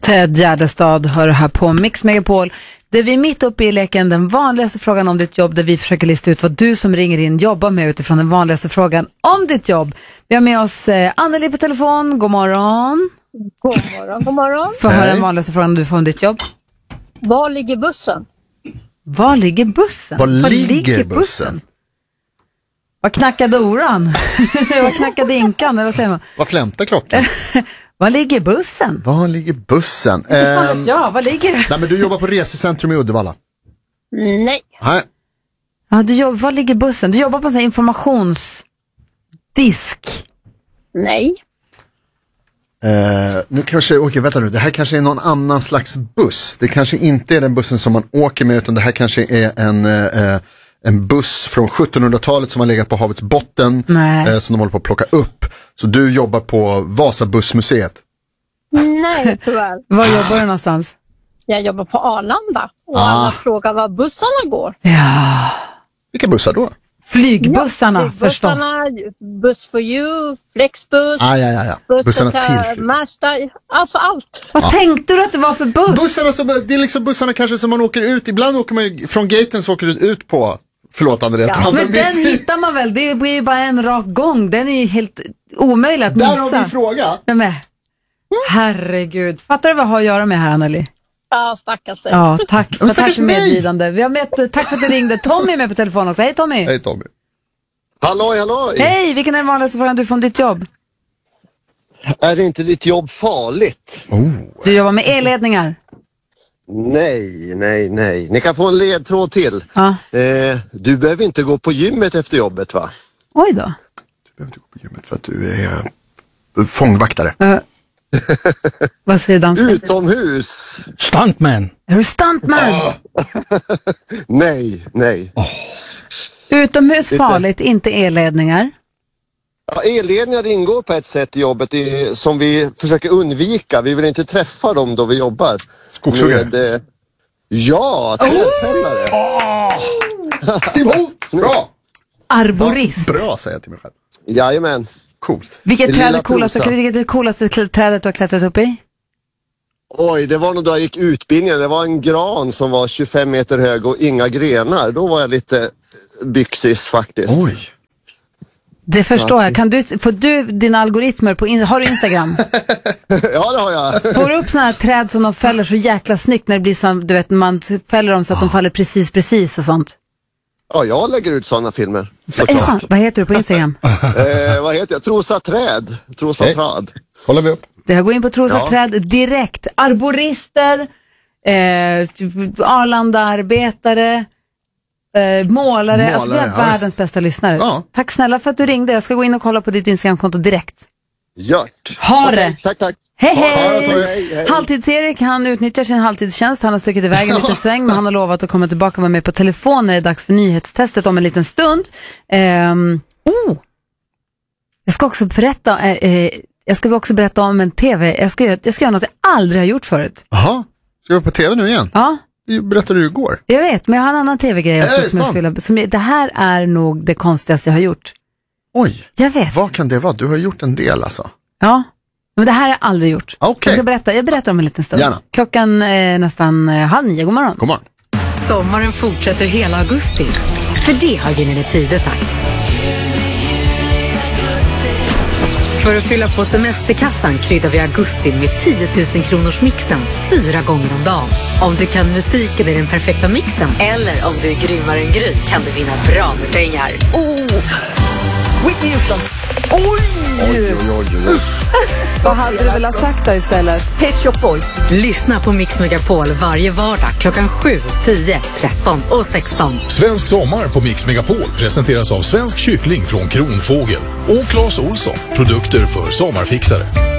Ted Gärdestad hör här på Mix Megapol. Där vi är mitt uppe i leken den vanligaste frågan om ditt jobb, där vi försöker lista ut vad du som ringer in jobbar med utifrån den vanligaste frågan om ditt jobb. Vi har med oss Anneli på telefon. God morgon. God morgon, god morgon. Får höra den vanligaste frågan du får om ditt jobb. Var ligger bussen? Var ligger bussen? Var ligger bussen? Vad knackade oran? Vad knackade inkan? Eller vad säger man? Vad flämtar klockan? Var ligger bussen? Var ligger bussen? Ja, var ligger det? Nej, men du jobbar på resecentrum i Uddevalla. Nej. Nej. Ja, var ligger bussen? Du jobbar på en sån här informationsdisk. Nej. Nu kanske, okej, vänta nu. Det här kanske är någon annan slags buss. Det kanske inte är den bussen som man åker med, utan det här kanske är en buss från 1700-talet som har legat på havets botten, som de håller på att plocka upp. Så du jobbar på Vasabussmuseet? Nej, tyvärr. Var jobbar du någonstans? Jag jobbar på Arlanda. Och alla frågar var bussarna går. Ja. Vilka bussar då? Flygbussarna, förstås. Buss for you, Flexbus. Ja. Bussarna till Märsta, alltså allt. Vad tänkte du att det var för buss? Bussarna, det är liksom bussarna kanske som man åker ut. Ibland åker man ju från gaten, så åker du ut på. Förlåt, André. Ja, men den hittar man väl. Det blir ju bara en rak gång. Den är ju helt omöjlig att missa. Där har vi en fråga. Nej, herregud. Fattar du vad jag har att göra med här, Anneli? Ja, stackars dig. Ja, tack för medgivande. Vi har med, tack för att du ringde. Tommy är med på telefon också. Hej Tommy. Hej Tommy. Halloj. Hej, vilken är den vanligaste frågan du får om ditt jobb? Är inte ditt jobb farligt? Du jobbar med elledningar. Nej. Ni kan få en ledtråd till. Ja. Du behöver inte gå på gymmet efter jobbet, va? Oj då. Du behöver inte gå på gymmet för att du är fångvaktare. Vad säger dansken? Utomhus. Stuntman. Är du stuntman? Nej. Utomhus farligt, inte elledningar. Ja, elledningar ingår på ett sätt i jobbet som vi försöker undvika. Vi vill inte träffa dem då vi jobbar. Skogshuggare? Ja, trädfällare. Steve Holt, bra! Arborist. Ja, bra, säger jag till mig själv. Jajamän. Coolt. Vilket träd är det coolaste trädet du har klättrat upp i? Oj, det var nog då jag gick utbildningen. Det var en gran som var 25 meter hög och inga grenar. Då var jag lite byxis faktiskt. Oj. Det förstår jag. Får du dina algoritmer på har du Instagram? Ja, det har jag. Får du upp såna här träd som de fäller så jäkla snyggt när det blir som, du vet, man fäller dem så att de faller precis och sånt? Ja, jag lägger ut sådana filmer. Vad heter du på Instagram? Vad heter jag? Trosa träd. Träd. Håller vi upp. Jag går in på Trosa träd direkt. Arborister, Arlanda-arbetare, målare. Alltså vi är världens bästa lyssnare. Ja. Tack snälla för att du ringde. Jag ska gå in och kolla på ditt Instagramkonto direkt. Gjort. Ha det. Tack. Hej. Halvtids-Erik, han utnyttjar sin halvtidstjänst. Han har stuckit iväg en liten sväng, men han har lovat att komma tillbaka och vara med på telefon när det är dags för nyhetstestet om en liten stund. Jag ska också berätta om en tv. Jag ska göra något jag aldrig har gjort förut. Jaha, ska jag på tv nu igen? Ja. Det berättade du igår. Jag vet, men jag har en annan tv-grej också det här är nog det konstigaste jag har gjort. Oj, jag vet. Vad kan det vara? Du har gjort en del alltså. Ja, men det här har jag aldrig gjort. Okay. Jag berättar om en liten stund. Gärna. Klockan är nästan 8:30. God morgon. God morgon. Sommaren fortsätter hela augusti. För det har Gyllene Tider sagt. För att fylla på semesterkassan kryddar vi augusti med 10 000 kronors mixen 4 gånger om dagen. Om du kan musiken i den perfekta mixen eller om du är grymmare än Gry kan du vinna bra med pengar. Whitney Houston. Oj. Vad hade du väl ha sagt då istället? Pet Shop Boys. Lyssna på Mix Megapol varje vardag klockan 7, 10, 13 och 16. Svensk sommar på Mix Megapol presenteras av Svensk kyckling från Kronfågel och Claes Olsson, produkter för sommarfixare.